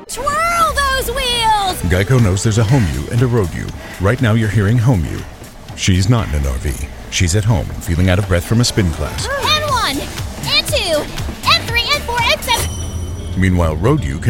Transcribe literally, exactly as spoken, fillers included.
Twirl those wheels! Geico knows there's a home you and a road you. Right now you're hearing home you. She's not in an R V. She's at home, feeling out of breath from a spin class. And one, and two, and three, and four, and seven. Meanwhile, road you can